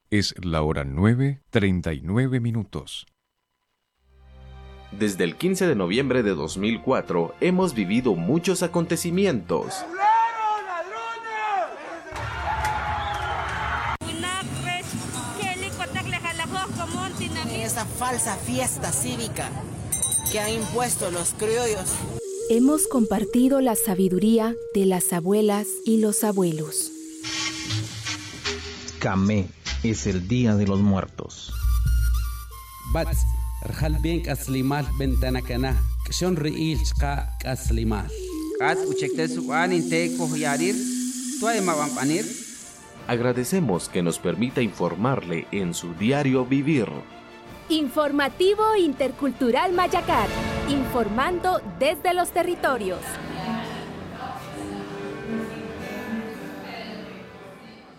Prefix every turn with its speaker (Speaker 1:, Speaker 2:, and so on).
Speaker 1: Es la hora 9:39.
Speaker 2: Desde el 15 de noviembre de 2004 hemos vivido muchos acontecimientos.
Speaker 3: Esa falsa fiesta cívica que han impuesto los criollos.
Speaker 4: Hemos compartido la sabiduría de las abuelas y los abuelos.
Speaker 5: Camé es el Día de los Muertos.
Speaker 6: Bats, rjal bien kaslimal bentanakana, kshon riil chqa kaslimal.
Speaker 7: Kat uchekte suan inte kohyarir, tuay mawampanir.
Speaker 2: Agradecemos que nos permita informarle en su diario vivir.
Speaker 4: Informativo Intercultural Mayacar, informando desde los territorios.